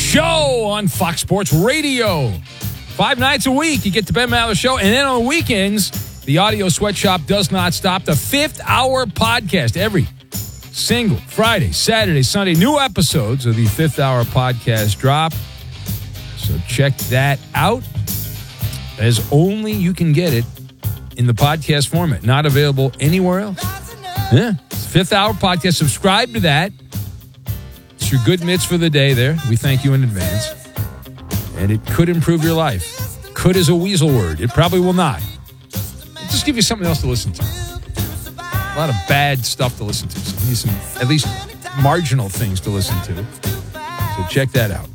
Show on Fox Sports Radio. 5 nights a week, you get the Ben Maller Show. And then on weekends, the Audio Sweatshop does not stop. The 5th Hour Podcast. Every single Friday, Saturday, Sunday, new episodes of the 5th Hour Podcast drop. So check that out. As only you can get it in the podcast format. Not available anywhere else. Yeah. 5th Hour Podcast. Subscribe to that. It's your good mitts for the day there. We thank you in advance. And it could improve your life. Could is a weasel word. It probably will not. It'll just give you something else to listen to. A lot of bad stuff to listen to. So you need some, at least, marginal things to listen to. So check that out.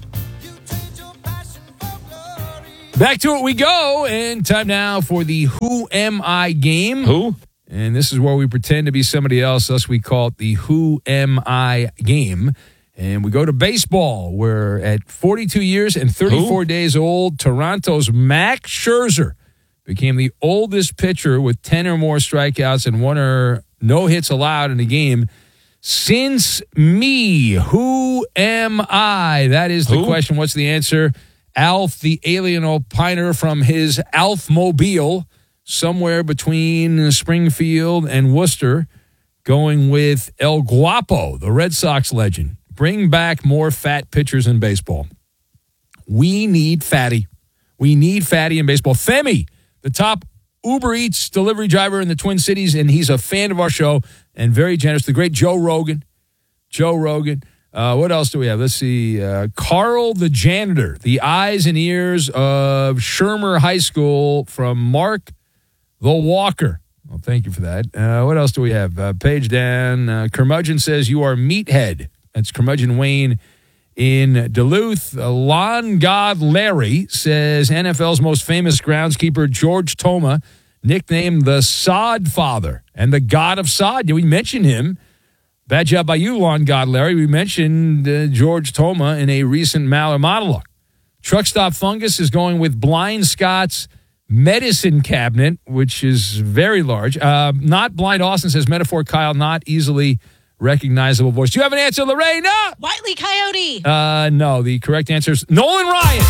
Back to it we go. And time now for the Who Am I game. Who? And this is where we pretend to be somebody else. Thus we call it the Who Am I game. And we go to baseball, where at 42 years and 34 days old, Toronto's Max Scherzer became the oldest pitcher with 10 or more strikeouts and 1 or no hits allowed in a game since me. Who am I? That is the question. What's the answer? Alf, the alien opiner from his Alf-mobile, somewhere between Springfield and Worcester, going with El Guapo, the Red Sox legend. Bring back more fat pitchers in baseball. We need fatty. We need fatty in baseball. Femi, the top Uber Eats delivery driver in the Twin Cities, and he's a fan of our show and very generous. The great Joe Rogan. What else do we have? Let's see. Carl the janitor, the eyes and ears of Shermer High School, from Mark the Walker. Well, thank you for that. What else do we have? Page down. Curmudgeon says, you are meathead. That's Curmudgeon Wayne in Duluth. Lawn God Larry says, NFL's most famous groundskeeper, George Toma, nicknamed the Sod Father and the God of Sod. Did we mention him? Bad job by you, Lawn God Larry. We mentioned George Toma in a recent Maller monologue. Truck Stop Fungus is going with Blind Scott's medicine cabinet, which is very large. Not Blind Austin says, Metaphor Kyle, not easily recognizable voice. Do you have an answer, Lorraine? Wile E. Coyote. No, the correct answer is Nolan Ryan.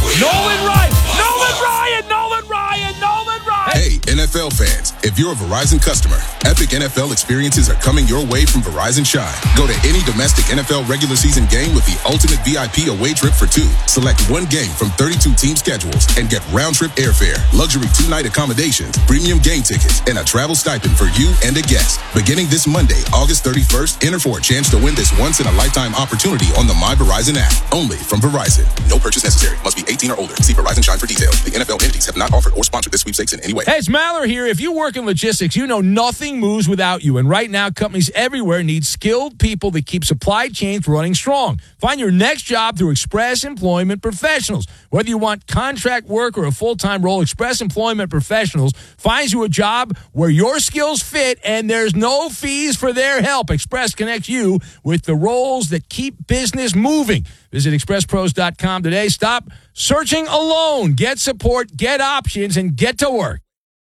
Hey, NFL fans, if you're a Verizon customer, epic NFL experiences are coming your way from Verizon Shine. Go to any domestic NFL regular season game with the ultimate VIP away trip for 2. Select one game from 32 team schedules and get round-trip airfare, luxury 2-night accommodations, premium game tickets, and a travel stipend for you and a guest. Beginning this Monday, August 31st, enter for a chance to win this once-in-a-lifetime opportunity on the My Verizon app. Only from Verizon. No purchase necessary. Must be 18 or older. See Verizon Shine for details. The NFL entities have not offered or sponsored this sweepstakes in any way. Hey, it's Maller here. If you work in logistics, you know nothing moves without you. And right now, companies everywhere need skilled people that keep supply chains running strong. Find your next job through Express Employment Professionals. Whether you want contract work or a full-time role, Express Employment Professionals finds you a job where your skills fit and there's no fees for their help. Express connects you with the roles that keep business moving. Visit expresspros.com today. Stop searching alone. Get support, get options, and get to work.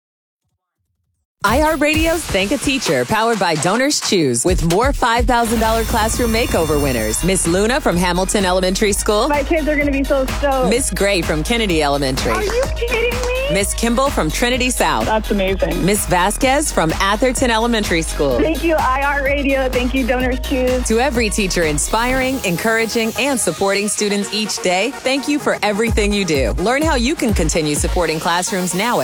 iHeartRadio's Thank a Teacher, powered by Donors Choose, with more $5,000 classroom makeover winners. Miss Luna from Hamilton Elementary School. My kids are going to be so stoked. Miss Gray from Kennedy Elementary. Are you kidding me? Miss Kimball from Trinity South. That's amazing. Miss Vasquez from Atherton Elementary School. Thank you, iHeartRadio. Thank you, Donors Choose. To every teacher inspiring, encouraging, and supporting students each day, thank you for everything you do. Learn how you can continue supporting classrooms now at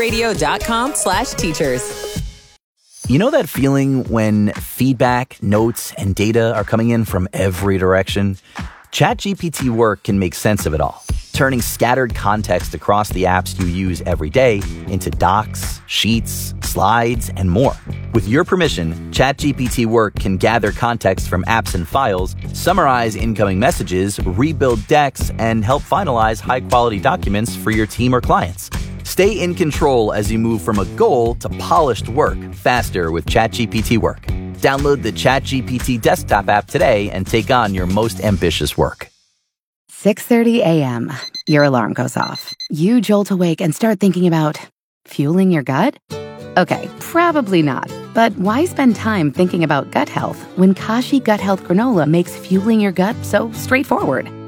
iHeartRadio.com/teachers. You know that feeling when feedback, notes, and data are coming in from every direction? ChatGPT Work can make sense of it all, turning scattered context across the apps you use every day into docs, sheets, slides, and more. With your permission, ChatGPT Work can gather context from apps and files, summarize incoming messages, rebuild decks, and help finalize high-quality documents for your team or clients. Stay in control as you move from a goal to polished work faster with ChatGPT Work. Download the ChatGPT desktop app today and take on your most ambitious work. 6:30 a.m. Your alarm goes off. You jolt awake and start thinking about fueling your gut? Okay, probably not. But why spend time thinking about gut health when Kashi Gut Health Granola makes fueling your gut so straightforward?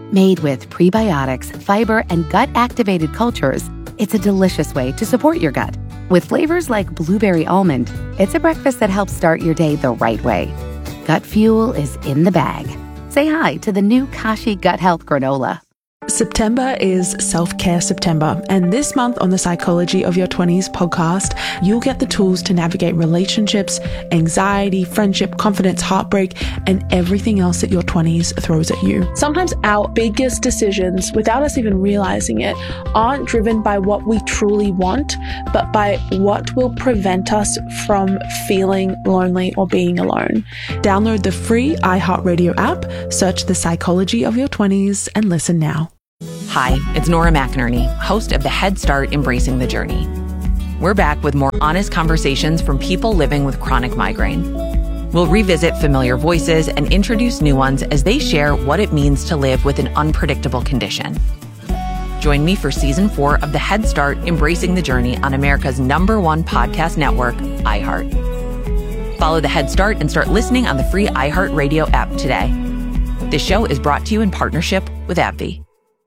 Made with prebiotics, fiber, and gut-activated cultures, it's a delicious way to support your gut. With flavors like blueberry almond, it's a breakfast that helps start your day the right way. Gut Fuel is in the bag. Say hi to the new Kashi Gut Health Granola. September is Self-Care September, and this month on the Psychology of Your 20s podcast, you'll get the tools to navigate relationships, anxiety, friendship, confidence, heartbreak, and everything else that your 20s throws at you. Sometimes our biggest decisions, without us even realizing it, aren't driven by what we truly want, but by what will prevent us from feeling lonely or being alone. Download the free iHeartRadio app, search the Psychology of Your 20s, and listen now. Hi, it's Nora McInerney, host of the Head Start Embracing the Journey. We're back with more honest conversations from people living with chronic migraine. We'll revisit familiar voices and introduce new ones as they share what it means to live with an unpredictable condition. Join me for Season 4 of the Head Start Embracing the Journey on America's #1 podcast network, iHeart. Follow the Head Start and start listening on the free iHeartRadio app today. This show is brought to you in partnership with AbbVie.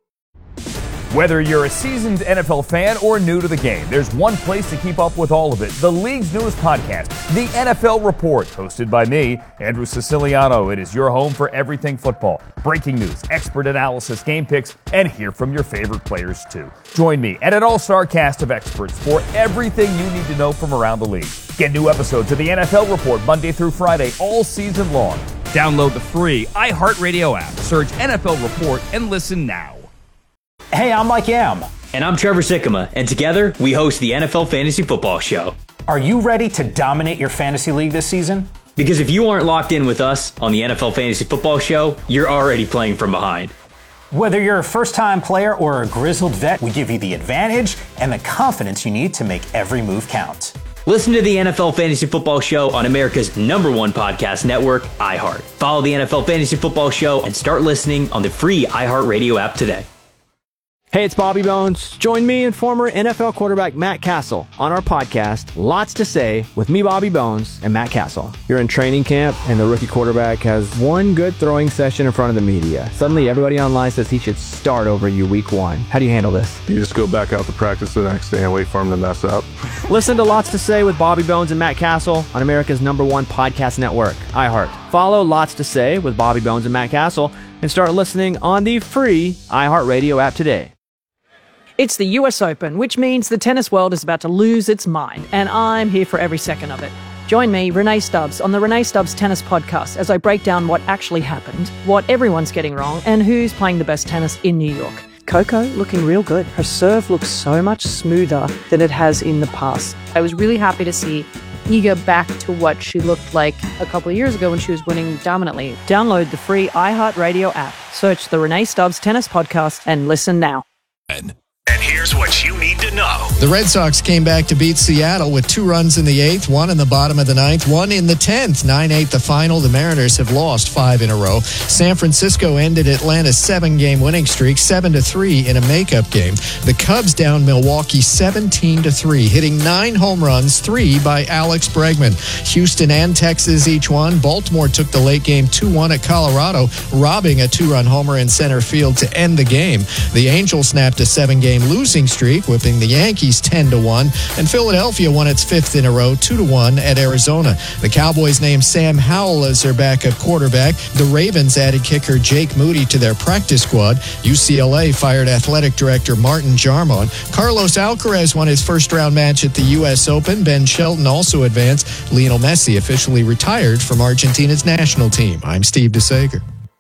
Whether you're a seasoned NFL fan or new to the game, there's one place to keep up with all of it. The league's newest podcast, The NFL Report, hosted by me, Andrew Siciliano. It is your home for everything football. Breaking news, expert analysis, game picks, and hear from your favorite players too. Join me and an all-star cast of experts for everything you need to know from around the league. Get new episodes of The NFL Report Monday through Friday all season long. Download the free iHeartRadio app, search NFL Report, and listen now. Hey, I'm Mike Yam. And I'm Trevor Sikkema, and together we host the NFL Fantasy Football Show. Are you ready to dominate your fantasy league this season? Because if you aren't locked in with us on the NFL Fantasy Football Show, you're already playing from behind. Whether you're a first-time player or a grizzled vet, we give you the advantage and the confidence you need to make every move count. Listen to the NFL Fantasy Football Show on America's #1 podcast network, iHeart. Follow the NFL Fantasy Football Show and start listening on the free iHeartRadio app today. Hey, it's Bobby Bones. Join me and former NFL quarterback Matt Castle on our podcast, Lots to Say, with me, Bobby Bones, and Matt Castle. You're in training camp, and the rookie quarterback has one good throwing session in front of the media. Suddenly, everybody online says he should start over you week 1. How do you handle this? You just go back out to practice the next day and wait for him to mess up. Listen to Lots to Say with Bobby Bones and Matt Castle on America's #1 podcast network, iHeart. Follow Lots to Say with Bobby Bones and Matt Castle and start listening on the free iHeartRadio app today. It's the US Open, which means the tennis world is about to lose its mind, and I'm here for every second of it. Join me, Renee Stubbs, on the Renee Stubbs Tennis Podcast as I break down what actually happened, what everyone's getting wrong, and who's playing the best tennis in New York. Coco looking real good. Her serve looks so much smoother than it has in the past. I was really happy to see Iga back to what she looked like a couple of years ago when she was winning dominantly. Download the free iHeartRadio app. Search the Renee Stubbs Tennis Podcast and listen now. And here's what you need to know. The Red Sox came back to beat Seattle with 2 runs in the 8th, 1 in the bottom of the 9th, 1 in the 10th. 9-8 the final. The Mariners have lost 5 in a row. San Francisco ended Atlanta's 7-game winning streak, 7-3 in a makeup game. The Cubs down Milwaukee 17-3, hitting 9 home runs, 3 by Alex Bregman. Houston and Texas each won. Baltimore took the late game 2-1 at Colorado, robbing a 2-run homer in center field to end the game. The Angels snapped a 7-game losing streak, whipping the Yankees 10-1, and Philadelphia won its 5th in a row, 2-1 at Arizona. The Cowboys named Sam Howell as their backup quarterback. The Ravens added kicker Jake Moody to their practice squad. UCLA fired athletic director Martin Jarmon. Carlos Alcaraz won his first-round match at the U.S. Open. Ben Shelton also advanced. Lionel Messi officially retired from Argentina's national team. I'm Steve DeSager.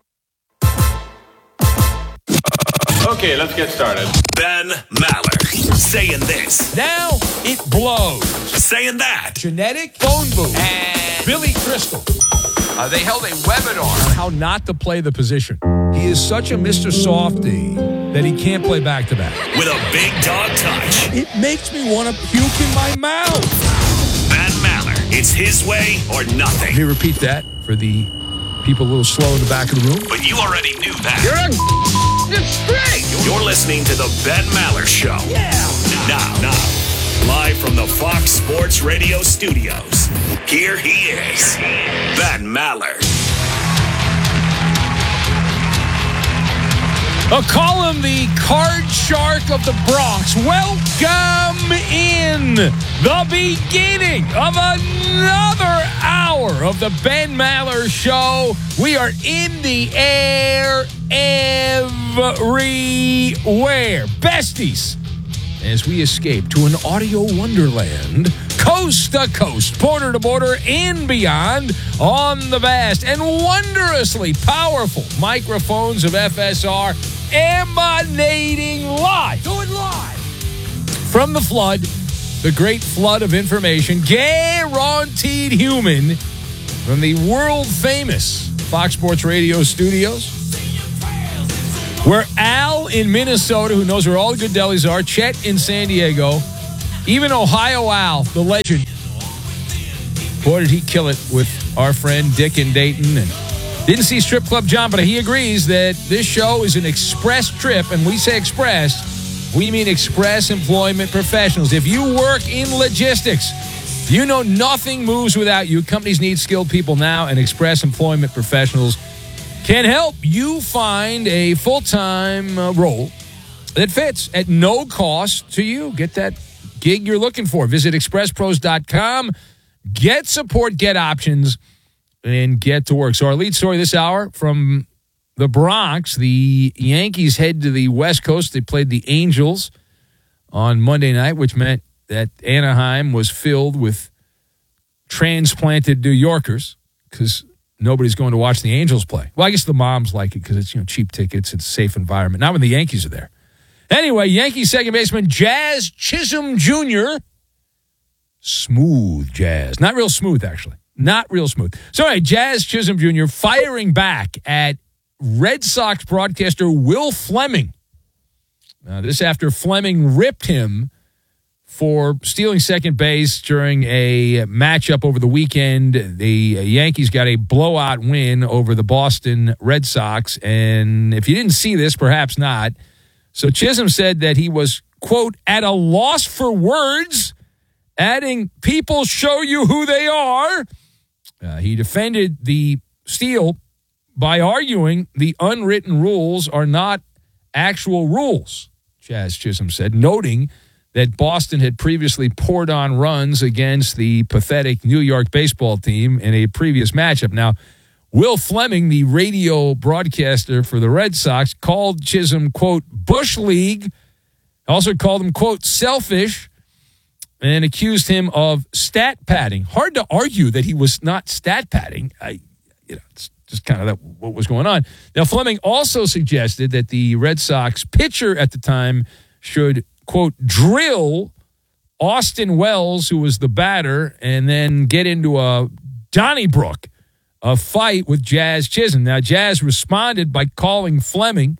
Okay, let's get started. Ben Maller saying this. Now it blows. Saying that. Genetic phone booth. And Billy Crystal. They held a webinar on how not to play the position. He is such a Mr. Softy that he can't play back-to-back. With a big dog touch. It makes me want to puke in my mouth. Ben Maller. It's his way or nothing. Can you repeat that for the people a little slow in the back of the room? But you already knew that. It's straight. You're listening to the Ben Maller Show. Yeah. Now, live from the Fox Sports Radio studios, here he is, Ben Maller. Call him the card shark of the Bronx. Welcome in the beginning of another hour of the Ben Maller Show. We are in the air everywhere. Besties, as we escape to an audio wonderland, coast to coast, border to border, and beyond, on the vast and wondrously powerful microphones of FSR, emanating live. Do it live. From the flood, the great flood of information, guaranteed human, from the world-famous Fox Sports Radio studios, where Al in Minnesota, who knows where all the good delis are, Chet in San Diego, even Ohio Al, the legend. Boy, did he kill it with our friend Dick in Dayton. And didn't see Strip Club John, but he agrees that this show is an express trip. And we say express, we mean express employment professionals. If you work in logistics, you know nothing moves without you. Companies need skilled people now, and express employment professionals can help you find a full-time role that fits at no cost to you. Get that gig you're looking for. Visit expresspros.com. Get support, get options, and get to work. So our lead story this hour from the Bronx, the Yankees head to the West Coast. They played the Angels on Monday night, which meant that Anaheim was filled with transplanted New Yorkers because nobody's going to watch the Angels play. Well, I guess the moms like it because it's cheap tickets, it's a safe environment. Not when the Yankees are there. Anyway, Yankees second baseman Jazz Chisholm Jr. Smooth Jazz. Not real smooth, actually. Not real smooth. So anyway, Jazz Chisholm Jr. firing back at Red Sox broadcaster Will Fleming. This after Fleming ripped him for stealing second base during a matchup over the weekend. The Yankees got a blowout win over the Boston Red Sox. And if you didn't see this, perhaps not. So Chisholm said that he was, quote, at a loss for words, adding, people show you who they are. He defended the steal by arguing the unwritten rules are not actual rules, Jazz Chisholm said, noting that Boston had previously poured on runs against the pathetic New York baseball team in a previous matchup. Now, Will Fleming, the radio broadcaster for the Red Sox, called Chisholm, quote, Bush League, also called him, quote, selfish, and accused him of stat padding. Hard to argue that he was not stat padding. It's just kind of what was going on. Now, Fleming also suggested that the Red Sox pitcher at the time should, quote, drill Austin Wells, who was the batter, and then get into a Donnybrook, a fight with Jazz Chisholm. Now, Jazz responded by calling Fleming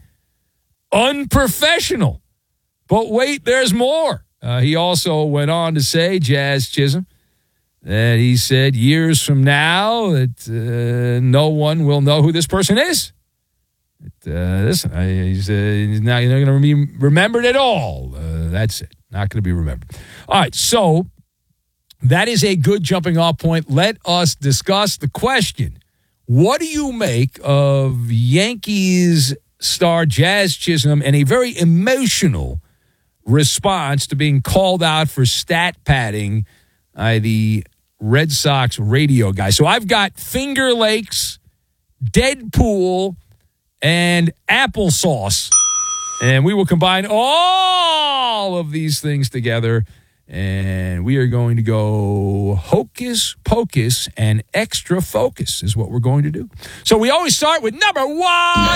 unprofessional. But wait, there's more. He also went on to say, Jazz Chisholm, that he said years from now that no one will know who this person is. Listen, he's not going to be remembered at all. That's it. Not going to be remembered. All right, so that is a good jumping off point. Let us discuss the question. What do you make of Yankees star Jazz Chisholm and a very emotional response to being called out for stat padding by the Red Sox radio guy? So I've got Finger Lakes, Deadpool, and applesauce. And we will combine all of these things together, and we are going to go hocus pocus and extra focus is what we're going to do. So we always start with number one.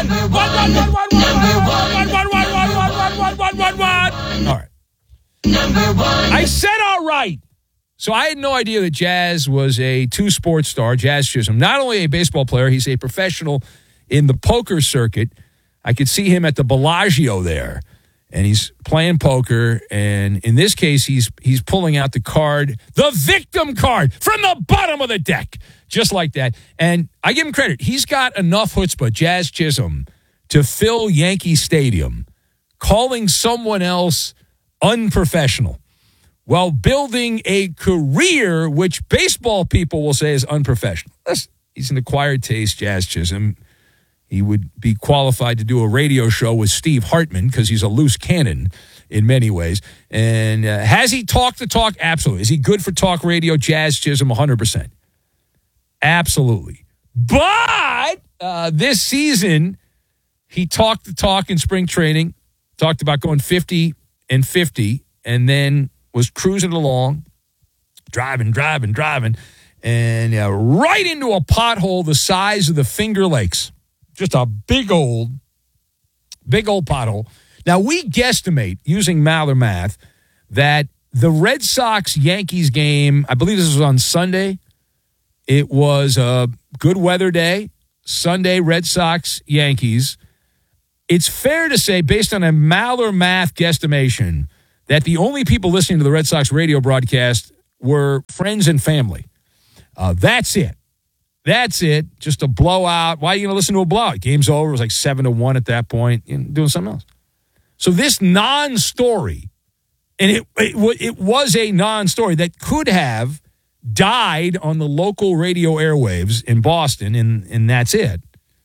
All right. I said all right. So I had no idea that Jazz was a two-sport star, Jazz Chisholm. Not only a baseball player, he's a professional in the poker circuit. I could see him at the Bellagio there, and he's playing poker. And in this case, he's pulling out the card, the victim card, from the bottom of the deck, just like that. And I give him credit. He's got enough chutzpah, Jazz Chisholm, to fill Yankee Stadium, calling someone else unprofessional while building a career which baseball people will say is unprofessional. Listen, he's an acquired taste, Jazz Chisholm. he would be qualified to do a radio show with Steve Hartman because he's a loose cannon in many ways. And has he talked the talk? Absolutely. Is he good for talk radio? Jazz Chisholm, 100%. Absolutely. But this season, he talked the talk in spring training, talked about going 50-50, and then was cruising along, driving, and right into a pothole the size of the Finger Lakes. Just a big old pothole. Now, we guesstimate, using Maller math, that the Red Sox-Yankees game, I believe this was on Sunday. It was a good weather day. Sunday, Red Sox-Yankees. It's fair to say, based on a Maller math guesstimation, that the only people listening to the Red Sox radio broadcast were friends and family. That's it. Just a blowout. Why are you going to listen to a blowout? Game's over. It was like 7-1 at that point. Doing something else. So this non-story, and it was a non-story that could have died on the local radio airwaves in Boston, and that's it.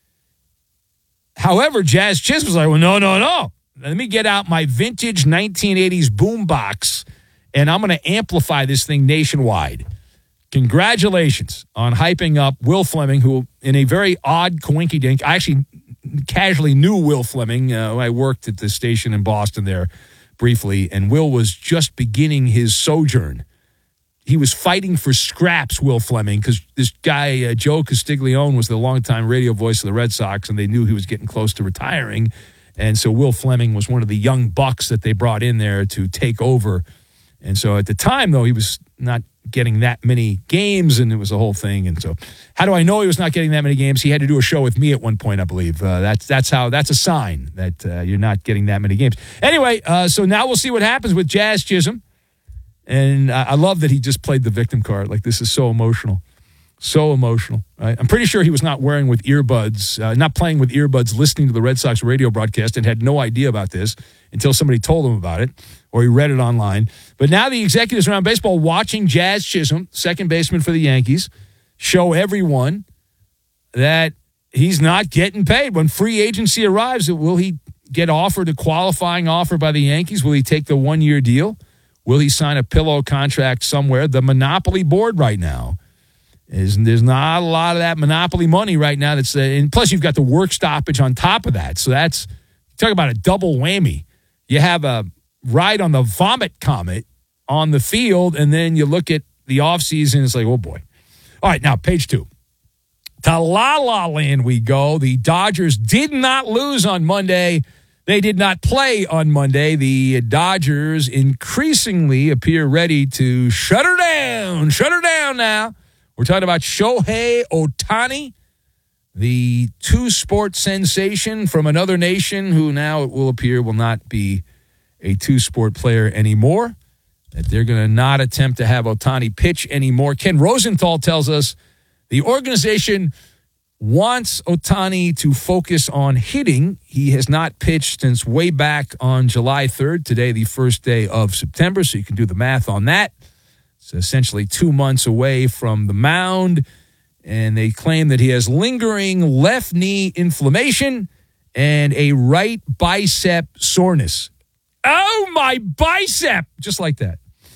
However, Jazz Chisholm was like, well, no. Let me get out my vintage 1980s boombox, and I'm going to amplify this thing nationwide. Congratulations on hyping up Will Fleming, who in a very odd coinkydink, I actually casually knew Will Fleming. I worked at the station in Boston there briefly, and Will was just beginning his sojourn. He was fighting for scraps, Will Fleming, because this guy, Joe Castiglione, was the longtime radio voice of the Red Sox, and they knew he was getting close to retiring. And so Will Fleming was one of the young bucks that they brought in there to take over. And so at the time, though, he was not getting that many games, and it was a whole thing. And so how do I know he was not getting that many games? He had to do a show with me at one point, I believe. That's a sign that you're not getting that many games. Anyway, so now we'll see what happens with Jazz Chisholm. And I love that he just played the victim card. Like, this is so emotional. So emotional. Right? I'm pretty sure he was not wearing with earbuds, not playing with earbuds, listening to the Red Sox radio broadcast, and had no idea about this until somebody told him about it, or he read it online. But now the executives around baseball watching Jazz Chisholm, second baseman for the Yankees, show everyone that he's not getting paid. When free agency arrives, will he get offered a qualifying offer by the Yankees? Will he take the one-year deal? Will he sign a pillow contract somewhere? The monopoly board right now there's not a lot of that monopoly money right now. And plus you've got the work stoppage on top of that. So that's, talk about a double whammy. You have a ride on the vomit comet on the field, and then you look at the offseason, it's like, oh boy. All right, now page 2. To La La Land we go. The Dodgers did not lose on Monday. They did not play on Monday. The Dodgers increasingly appear ready to shut her down now. We're talking about Shohei Ohtani, the two-sport sensation from another nation who now, it will appear, will not be a two-sport player anymore, that they're going to not attempt to have Ohtani pitch anymore. Ken Rosenthal tells us the organization wants Ohtani to focus on hitting. He has not pitched since way back on July 3rd, today the first day of September, so you can do the math on that. It's essentially 2 months away from the mound, and they claim that he has lingering left knee inflammation and a right bicep soreness. Oh, my bicep! Just like that.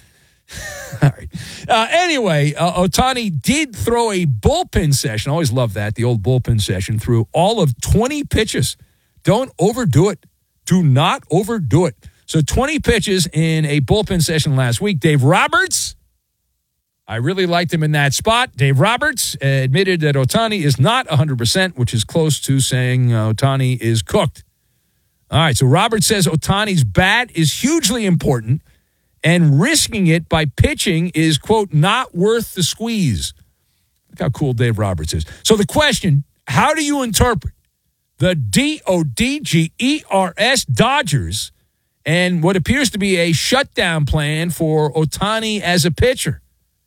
All right. Anyway, Ohtani did throw a bullpen session. I always love that, the old bullpen session, through all of 20 pitches. Don't overdo it. Do not overdo it. So 20 pitches in a bullpen session last week. Dave Roberts, I really liked him in that spot. Dave Roberts admitted that Ohtani is not 100%, which is close to saying Ohtani is cooked. All right, so Roberts says Ohtani's bat is hugely important, and risking it by pitching is, quote, not worth the squeeze. Look how cool Dave Roberts is. So the question, how do you interpret the DODGERS Dodgers and what appears to be a shutdown plan for Ohtani as a pitcher?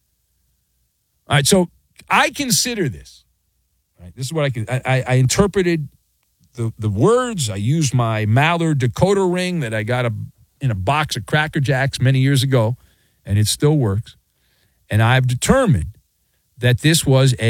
All right, so I consider this. All right, this is what I interpreted the words. I used my Maller decoder ring that I got in a box of Cracker Jacks many years ago, and it still works. And I've determined that this was a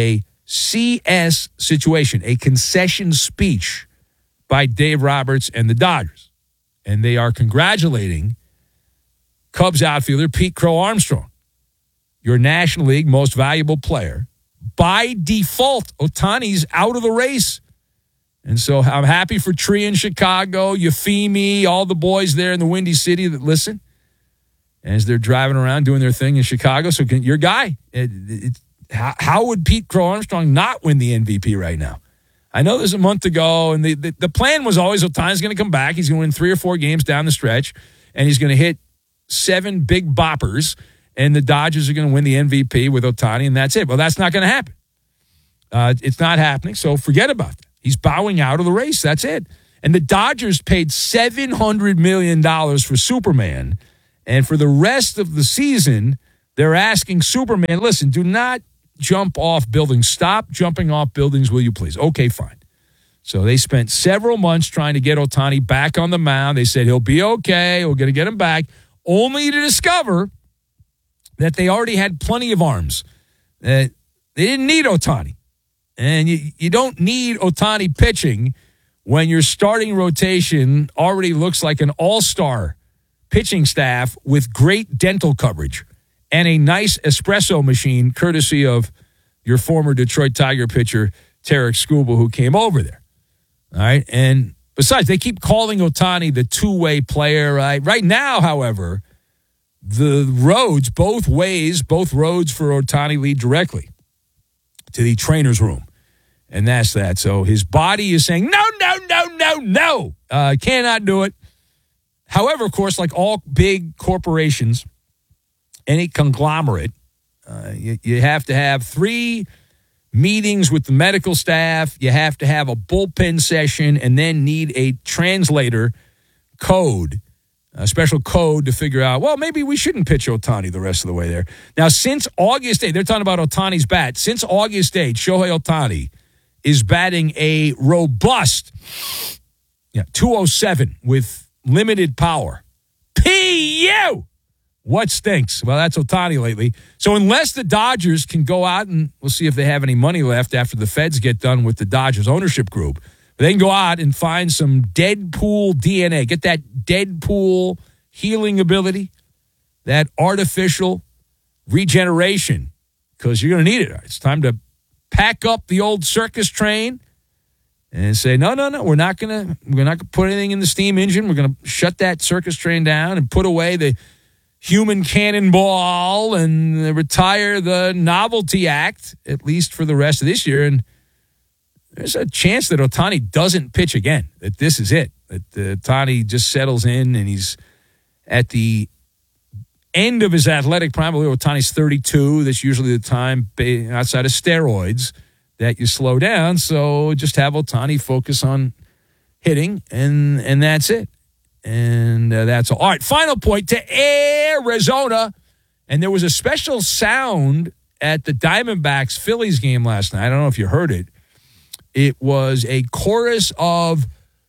CS situation, a concession speech by Dave Roberts and the Dodgers. And they are congratulating Cubs outfielder Pete Crow Armstrong, your National League most valuable player. By default, Ohtani's out of the race. And so I'm happy for Tree in Chicago, Euphemi, all the boys there in the Windy City that listen as they're driving around doing their thing in Chicago. So your guy, how would Pete Crow Armstrong not win the MVP right now? I know there's a month to go, and the plan was always Ohtani's going to come back. He's going to win 3 or 4 games down the stretch, and he's going to hit 7 big boppers, and the Dodgers are going to win the MVP with Ohtani, and that's it. Well, that's not going to happen. It's not happening, so forget about that. He's bowing out of the race. That's it. And the Dodgers paid $700 million for Superman, and for the rest of the season, they're asking Superman, listen, do not jump off buildings. Stop jumping off buildings, will you please? Okay, fine. So they spent several months trying to get Ohtani back on the mound. They said he'll be okay. We're going to get him back, only to discover that they already had plenty of arms. They didn't need Ohtani. And you don't need Ohtani pitching when your starting rotation already looks like an all-star pitching staff with great dental coverage and a nice espresso machine courtesy of your former Detroit Tiger pitcher, Tarek Skubal, who came over there. All right? And besides, they keep calling Ohtani the two-way player. Right? Right now, however, the roads, both roads for Ohtani lead directly to the trainer's room. And that's that. So his body is saying, no, cannot do it. However, of course, like all big corporations, any conglomerate, you have to have 3 meetings with the medical staff. You have to have a bullpen session and then need a translator code, a special code to figure out, well, maybe we shouldn't pitch Ohtani the rest of the way there. Now, since August 8th, they're talking about Ohtani's bat. Since August 8th, Shohei Ohtani is batting a robust 207 with limited power. P.U. What stinks? Well, that's Ohtani lately. So unless the Dodgers can go out, and we'll see if they have any money left after the Feds get done with the Dodgers ownership group, they can go out and find some Deadpool DNA. Get that Deadpool healing ability, that artificial regeneration, because you're going to need it. It's time to pack up the old circus train and say, no, we're not going to put anything in the steam engine. We're going to shut that circus train down and put away the human cannonball and retire the Novelty Act, at least for the rest of this year. And there's a chance that Ohtani doesn't pitch again, that this is it, that Ohtani just settles in and he's at the end of his athletic prime. I believe Ohtani's 32. That's usually the time outside of steroids that you slow down. So just have Ohtani focus on hitting, and that's it. And that's all. All right, final point to Arizona. And there was a special sound at the Diamondbacks-Phillies game last night. I don't know if you heard it. It was a chorus of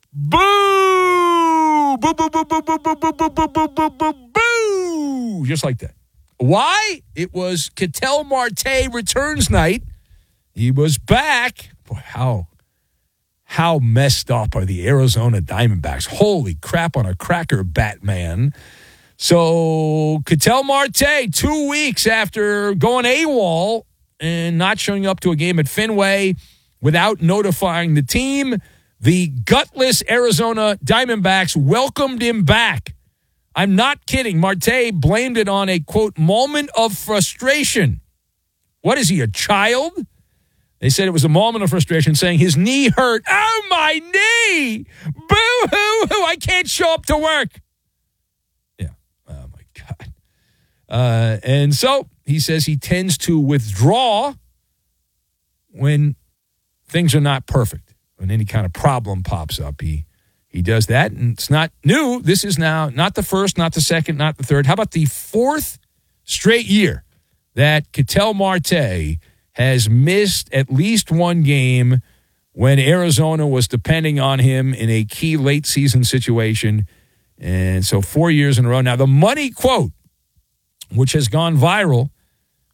boo, boo, boo, boo, boo, boo, boo, boo, boo, boo, boo, boo, boo, boo, just like that. Why? It was Ketel Marte returns night. He was back. Boy, how messed up are the Arizona Diamondbacks? Holy crap on a cracker, Batman. So Ketel Marte, 2 weeks after going AWOL and not showing up to a game at Fenway without notifying the team, the gutless Arizona Diamondbacks welcomed him back. I'm not kidding. Marte blamed it on a, quote, moment of frustration. What is he, a child? They said it was a moment of frustration, saying his knee hurt. Oh, my knee! Boo-hoo-hoo! I can't show up to work. Yeah. Oh, my God. And so he says he tends to withdraw when things are not perfect. When any kind of problem pops up, he does that. And it's not new. This is now not the first, not the second, not the third. How about the 4th straight year that Ketel Marte has missed at least one game when Arizona was depending on him in a key late season situation. And so 4 years in a row. Now, the money quote, which has gone viral,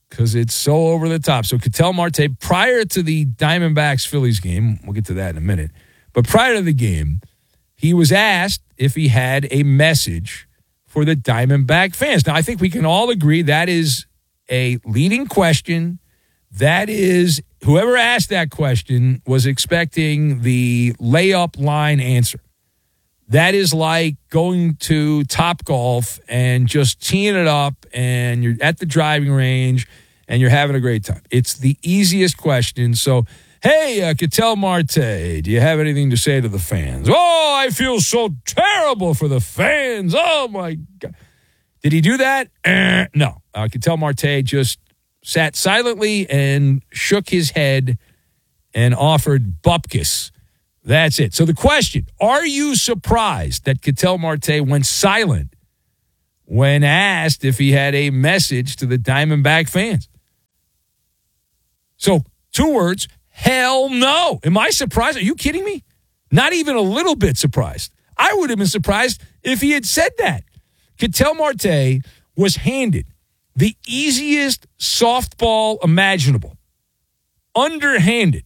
because it's so over the top. So Ketel Marte, prior to the Diamondbacks-Phillies game, we'll get to that in a minute, but prior to the game, he was asked if he had a message for the Diamondback fans. Now, I think we can all agree that is a leading question. That is, whoever asked that question was expecting the layup line answer. That is like going to Topgolf and just teeing it up and you're at the driving range and you're having a great time. It's the easiest question. So, hey, Ketel Marte, do you have anything to say to the fans? Oh, I feel so terrible for the fans. Oh, my God. Did he do that? No. Ketel Marte just sat silently and shook his head and offered bupkis. That's it. So the question, are you surprised that Ketel Marte went silent when asked if he had a message to the Diamondback fans? So, 2 words, hell no. Am I surprised? Are you kidding me? Not even a little bit surprised. I would have been surprised if he had said that. Ketel Marte was handed the easiest softball imaginable. Underhanded.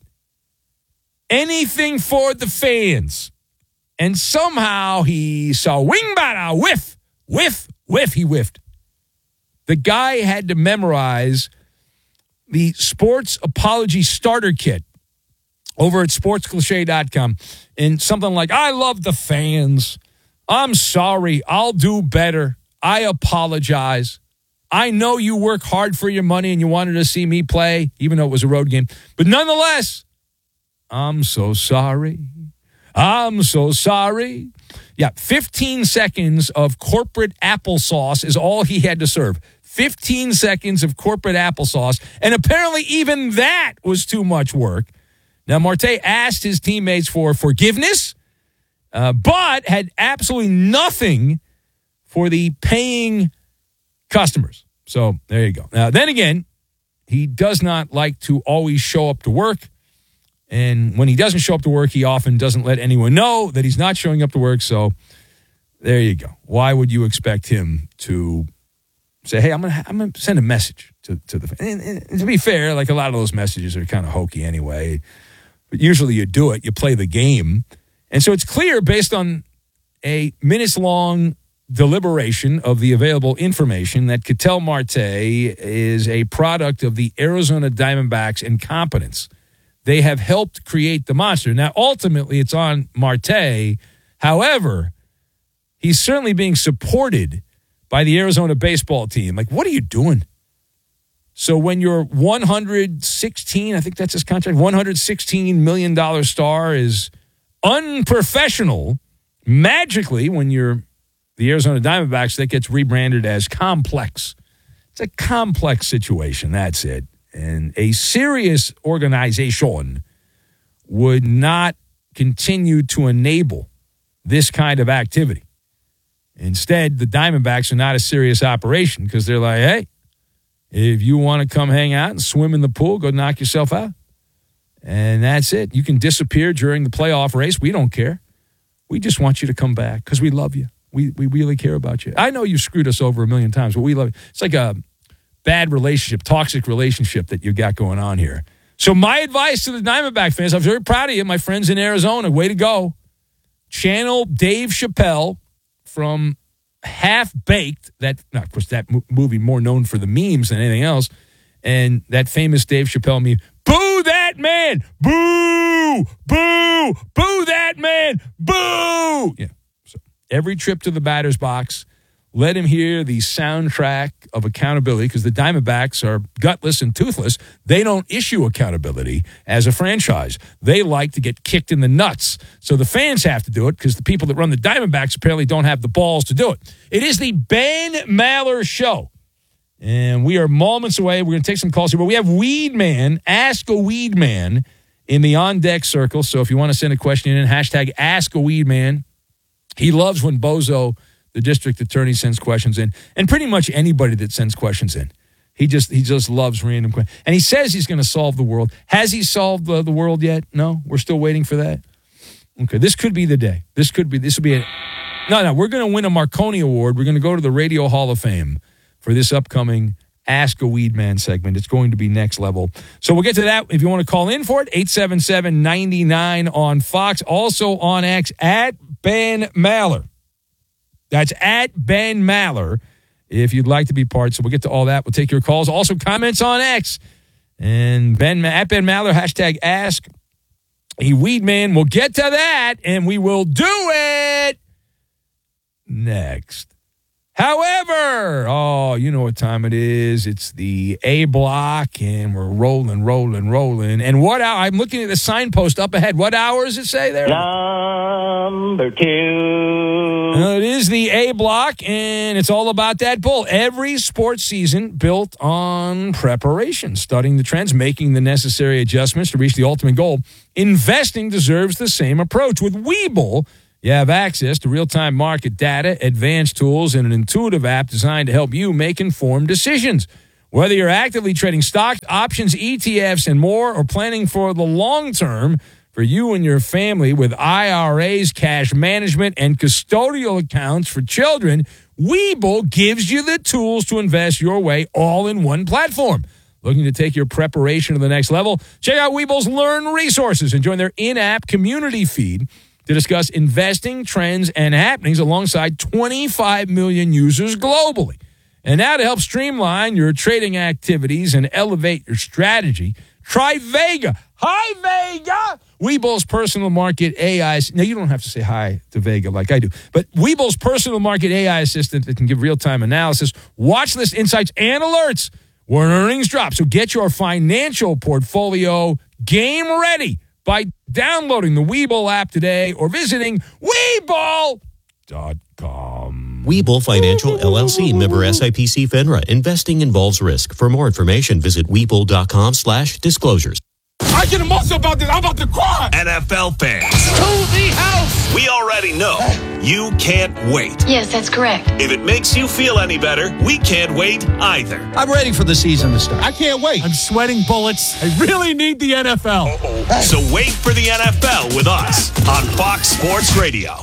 Anything for the fans. And somehow he saw wing batter, whiff, whiff, whiff. He whiffed. The guy had to memorize the sports apology starter kit over at sportscliche.com in something like, I love the fans. I'm sorry. I'll do better. I apologize. I know you work hard for your money and you wanted to see me play, even though it was a road game. But nonetheless, I'm so sorry. I'm so sorry. Yeah, 15 seconds of corporate applesauce is all he had to serve. 15 seconds of corporate applesauce. And apparently even that was too much work. Now, Marte asked his teammates for forgiveness, but had absolutely nothing for the paying customers. So there you go. Now, then again, he does not like to always show up to work. And when he doesn't show up to work, he often doesn't let anyone know that he's not showing up to work. So there you go. Why would you expect him to say, hey, I'm gonna send a message to the fans? And to be fair, like a lot of those messages are kind of hokey anyway. But usually you do it. You play the game. And so it's clear based on a minutes-long deliberation of the available information that Ketel Marte is a product of the Arizona Diamondbacks' incompetence. They have helped create the monster. Now, ultimately, it's on Marte. However, he's certainly being supported by the Arizona baseball team. Like, what are you doing? So when your 116, I think that's his contract, $116 million star is unprofessional, magically, when you're the Arizona Diamondbacks, that gets rebranded as complex. It's a complex situation. That's it. And a serious organization would not continue to enable this kind of activity. Instead, the Diamondbacks are not a serious operation because they're like, hey, if you want to come hang out and swim in the pool, go knock yourself out. And that's it. You can disappear during the playoff race. We don't care. We just want you to come back because we love you. We really care about you. I know you screwed us over a million times, but we love you. It's like a bad relationship, toxic relationship that you got going on here. So my advice to the Diamondback fans, I'm very proud of you, my friends in Arizona. Way to go. Channel Dave Chappelle from Half-Baked. Of course, that movie more known for the memes than anything else. And that famous Dave Chappelle meme, boo that man, boo, boo, boo that man, boo. Yeah. So every trip to the batter's box, let him hear the soundtrack of accountability because the Diamondbacks are gutless and toothless. They don't issue accountability as a franchise. They like to get kicked in the nuts. So the fans have to do it because the people that run the Diamondbacks apparently don't have the balls to do it. It is the Ben Maller Show. And we are moments away. We're going to take some calls here. But we have Weed Man, Ask a Weed Man, in the on-deck circle. So if you want to send a question in, hashtag Ask a Weed Man. He loves when Bozo, the district attorney, sends questions in, and pretty much anybody that sends questions in. He just loves random questions. And he says he's going to solve the world. Has he solved the world yet? No? We're still waiting for that? Okay, this could be the day. This will be it. No, we're going to win a Marconi Award. We're going to go to the Radio Hall of Fame for this upcoming Ask a Weed Man segment. It's going to be next level. So we'll get to that if you want to call in for it. 877-99 on Fox. Also on X, at Ben Maller. That's at Ben Maller if you'd like to be part. So we'll get to all that. We'll take your calls. Also comments on X. And at Ben Maller, hashtag Ask a Weed Man. We'll get to that, and we will do it next. However, you know what time it is. It's the A block, and we're rolling. And what hour? I'm looking at the signpost up ahead. What hour does it say there? Number 2. It is the A block, and it's all about that bull. Every sports season built on preparation, studying the trends, making the necessary adjustments to reach the ultimate goal. Investing deserves the same approach. With Webull, you have access to real-time market data, advanced tools, and an intuitive app designed to help you make informed decisions. Whether you're actively trading stocks, options, ETFs, and more, or planning for the long term for you and your family with IRAs, cash management, and custodial accounts for children, Webull gives you the tools to invest your way all in one platform. Looking to take your preparation to the next level? Check out Webull's Learn resources and join their in-app community feed to discuss investing trends and happenings alongside 25 million users globally. And now to help streamline your trading activities and elevate your strategy, try Vega. Hi, Vega! Webull's personal market AI. Now, you don't have to say hi to Vega like I do, but Webull's personal market AI assistant that can give real-time analysis, watch list insights, and alerts when earnings drop. So get your financial portfolio game ready by downloading the Webull app today or visiting Webull.com. Webull Financial LLC, member SIPC FINRA. Investing involves risk. For more information, visit Webull.com/disclosures. I get emotional about this. I'm about to cry. NFL fans. To the house. We already know you can't wait. Yes, that's correct. If it makes you feel any better, we can't wait either. I'm ready for the season to start. I can't wait. I'm sweating bullets. I really need the NFL. So wait for the NFL with us on Fox Sports Radio.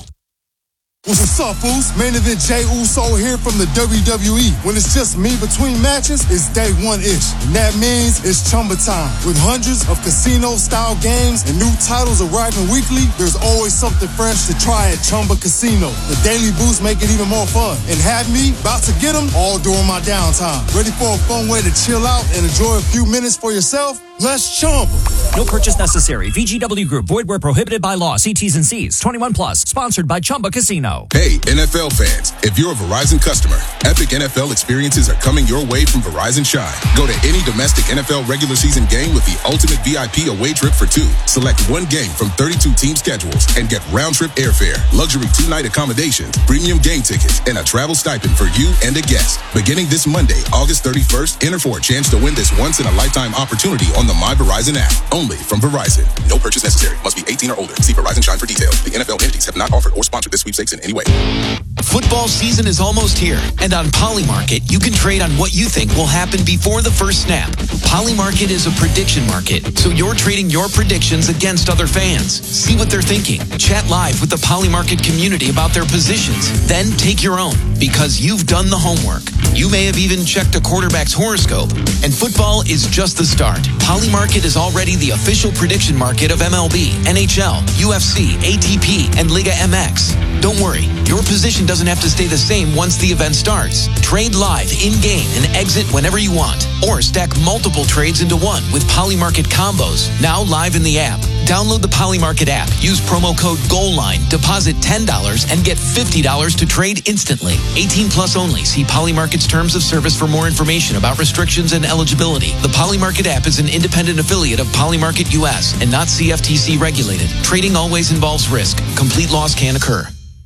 What's up, fools? Main event Jey Uso here from the WWE. When it's just me between matches, it's day one-ish. And that means it's Chumba time. With hundreds of casino-style games and new titles arriving weekly, there's always something fresh to try at Chumba Casino. The daily boosts make it even more fun. And have me about to get them all during my downtime. Ready for a fun way to chill out and enjoy a few minutes for yourself? Let's Chumba. No purchase necessary. VGW Group. Void where prohibited by law. See T's and C's. 21 plus. Sponsored by Chumba Casino. Hey, NFL fans. If you're a Verizon customer, epic NFL experiences are coming your way from Verizon Shine. Go to any domestic NFL regular season game with the ultimate VIP away trip for two. Select one game from 32 team schedules and get round-trip airfare, luxury two-night accommodations, premium game tickets, and a travel stipend for you and a guest. Beginning this Monday, August 31st, enter for a chance to win this once-in-a-lifetime opportunity on the My Verizon app. Only from Verizon. No purchase necessary. Must be 18 or older. See Verizon Shine for details. The NFL entities have not offered or sponsored this sweepstakes in any way. Football season is almost here, and on Polymarket, you can trade on what you think will happen before the first snap. Polymarket is a prediction market, so you're trading your predictions against other fans. See what they're thinking. Chat live with the Polymarket community about their positions. Then take your own, because you've done the homework. You may have even checked a quarterback's horoscope, and football is just the start. Polymarket is already the official prediction market of MLB, NHL, UFC, ATP, and Liga MX. Don't worry, your position doesn't have to stay the same once the event starts. Trade live, in-game, and exit whenever you want. Or stack multiple trades into one with Polymarket combos, now live in the app. Download the Polymarket app, use promo code GOALLINE, deposit $10, and get $50 to trade instantly. 18 plus only. See Polymarket's terms of service for more information about restrictions and eligibility. The Polymarket app is an independent affiliate of Polymarket US and not CFTC regulated. Trading always involves risk. Complete loss can occur.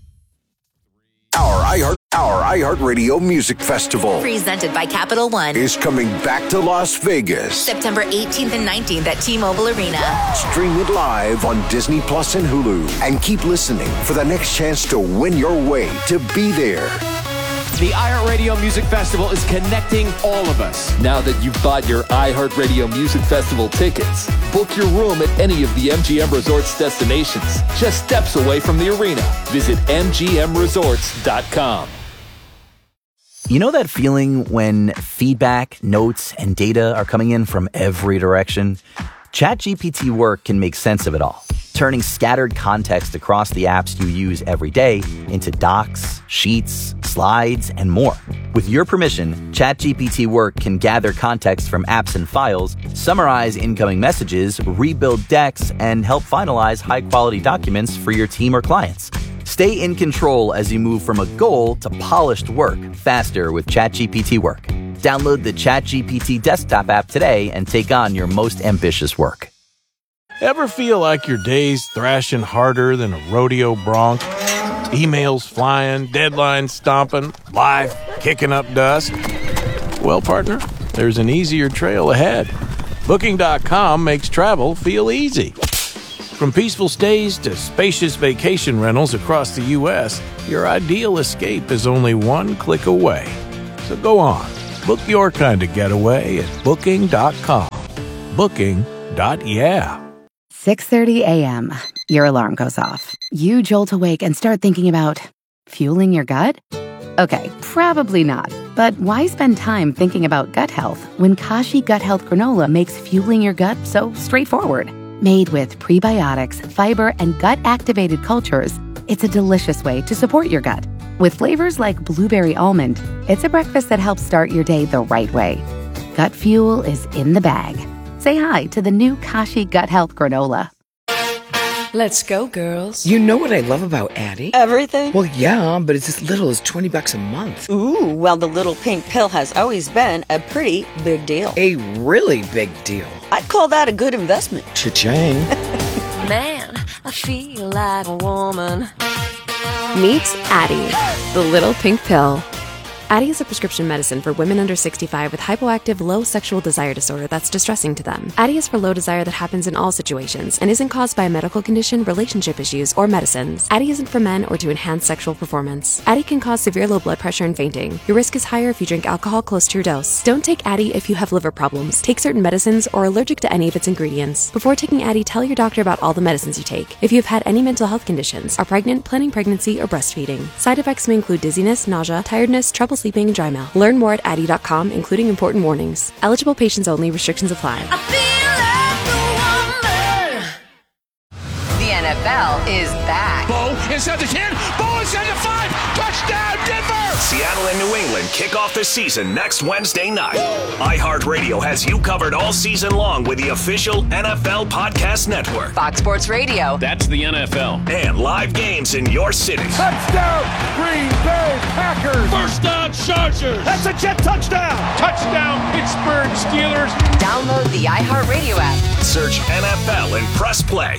Our iHeartRadio Music Festival, Presented by Capital One, is coming back to Las Vegas. September 18th and 19th at T-Mobile Arena. Stream it live on Disney Plus and Hulu. And keep listening for the next chance to win your way to be there. The iHeartRadio Music Festival is connecting all of us. Now that you've bought your iHeartRadio Music Festival tickets, book your room at any of the MGM Resorts destinations, just steps away from the arena. Visit MGMResorts.com. You know that feeling when feedback, notes, and data are coming in from every direction? ChatGPT Work can make sense of it all, turning scattered context across the apps you use every day into docs, sheets, slides, and more. With your permission, ChatGPT Work can gather context from apps and files, summarize incoming messages, rebuild decks, and help finalize high-quality documents for your team or clients. Stay in control as you move from a goal to polished work faster with ChatGPT Work. Download the ChatGPT desktop app today and take on your most ambitious work. Ever feel like your day's thrashing harder than a rodeo bronc? Emails flying, deadlines stomping, life kicking up dust? Well, partner, there's an easier trail ahead. Booking.com makes travel feel easy. From peaceful stays to spacious vacation rentals across the U.S., your ideal escape is only one click away. So go on, book your kind of getaway at Booking.com. Booking.yeah. 6:30 a.m. Your alarm goes off. You jolt awake and start thinking about fueling your gut? Okay, probably not. But why spend time thinking about gut health when Kashi Gut Health Granola makes fueling your gut so straightforward? Made with prebiotics, fiber, and gut-activated cultures, it's a delicious way to support your gut. With flavors like blueberry almond, it's a breakfast that helps start your day the right way. Gut fuel is in the bag. Say hi to the new Kashi Gut Health Granola. Let's go, girls. You know what I love about Addie? Everything? Well, yeah, but it's as little as $20 a month. Ooh, well, the little pink pill has always been a pretty big deal. A really big deal. I'd call that a good investment. Cha-ching. Man, I feel like a woman. Meet Addie, the little pink pill. Addie is a prescription medicine for women under 65 with hypoactive low sexual desire disorder that's distressing to them. Addie is for low desire that happens in all situations and isn't caused by a medical condition, relationship issues, or medicines. Addie isn't for men or to enhance sexual performance. Addie can cause severe low blood pressure and fainting. Your risk is higher if you drink alcohol close to your dose. Don't take Addie if you have liver problems, take certain medicines, or are allergic to any of its ingredients. Before taking Addie, tell your doctor about all the medicines you take. If you've had any mental health conditions, are pregnant, planning pregnancy, or breastfeeding. Side effects may include dizziness, nausea, tiredness, trouble sleeping, and dry mouth. Learn more at Addie.com, including important warnings. Eligible patients only. Restrictions apply. The NFL is back. Bo inside the 10. Bo inside the 5. Touchdown, Denver! Seattle and New England kick off the season next Wednesday night. iHeartRadio has you covered all season long with the official NFL Podcast Network. Fox Sports Radio. That's the NFL. And live games in your city. Touchdown, Green Bay Packers! First down, Chargers! That's a Jet touchdown! Touchdown, Pittsburgh Steelers! Download the iHeartRadio app. Search NFL and press play.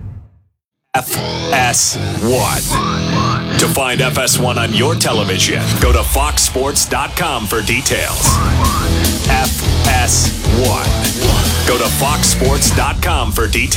FS1. To find FS1 on your television, go to foxsports.com for details. FS1. Go to foxsports.com for details.